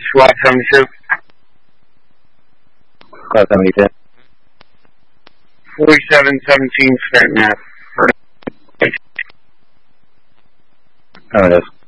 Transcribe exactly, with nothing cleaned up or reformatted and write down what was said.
squad seventy-two. Squad seventy-two. forty-seven seventeen, start map. Oh, it is.